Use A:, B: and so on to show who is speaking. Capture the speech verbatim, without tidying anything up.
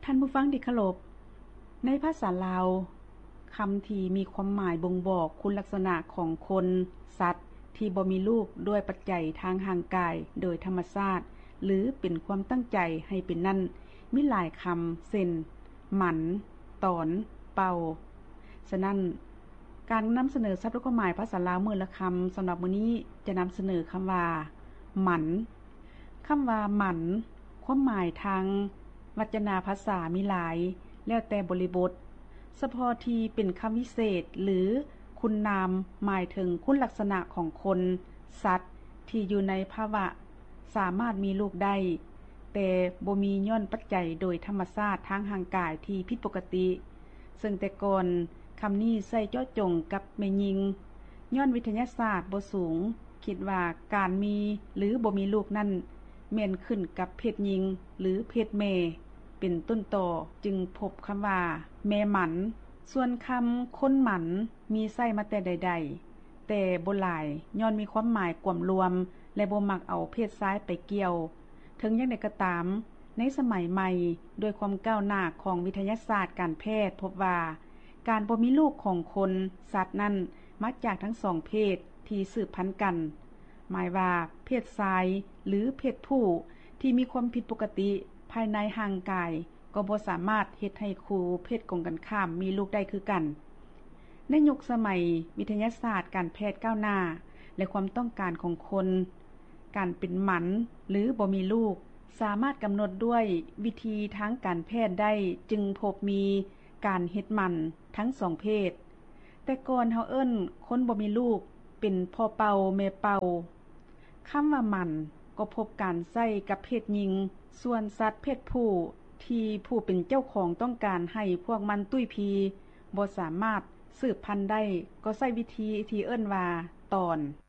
A: ท่านผู้ฟังที่เคารพในภาษาลาวคำที่มีความหมายบ่งบอกคุณลักษณะของคนสัตว์ที่บ่มีลูกด้วยปัจจัยทางร่างกายโดยธรรมชาติหรือเป็นความตั้งใจให้เป็นนั่นมีหลายคำเช่นหมันตอนเป่าฉะนั้นการนำเสนอศัพท์และความหมายภาษาลาวมื้อละคำสำหรับมื้อนี้จะนำเสนอคำว่าหมันคำว่าหมันความหมายทางวจนาภาษามีหลายแล้วแต่บริบทเฉพาะที่เป็นคำวิเศษหรือคุณนามหมายถึงคุณลักษณะของคนสัตว์ที่อยู่ในภาวะสามารถมีลูกได้แต่บ่มีย้อนปัจจัยโดยธรรมชาติทางร่างกายที่ผิดปกติซึ่งแต่ก่อนคำนี้ใส่เจาะจงกับแม่หญิงย้อนวิทยาศาสตร์บ่สูงคิดว่าการมีหรือบ่มีลูกนั้นแม่นขึ้นกับเพศหญิงหรือเพศแม่เป็นต้นต่อจึงพบคำว่าแม่หมันส่วนคำคนหมันมีใช้มาแต่ใดๆแต่บ่หลายย้อนมีความหมายกวมรวมและบ่มักเอาเพศชายไปเกี่ยวถึงอย่างใดก็ตามในสมัยใหม่ด้วยความก้าวหน้าของวิทยาศาสตร์การแพทย์พบว่าการบ่มีลูกของคนสัตว์นั้นมาจากทั้งสองเพศที่สืบพันธุ์กันหมายว่าเพศชายหรือเพศผู้ที่มีความผิดปกติภายในร่างกายก็บ่สามารถเฮ็ดให้คู่เพศตรงกันข้ามมีลูกได้คือกันในยุคสมัยวิทยาศาสตร์การแพทย์ก้าวหน้าและความต้องการของคนการเป็นหมันหรือบ่มีลูกสามารถกำหนดด้วยวิธีทางการแพทย์ได้จึงพบมีการเฮ็ดหมันทั้งสองเพศแต่ก่อนเฮาเอิ้นคนบ่มีลูกเป็นพ่อเป่าแม่เป่าคำว่าหมันก็พบการใช้กับเพศหญิงส่วนสัตว์เพศผู้ที่ผู้เป็นเจ้าของต้องการให้พวกมันตุ้ยพีบ่สามารถสืบพันธุ์ได้ก็ใช้วิธีที่เอิ้นว่าตอน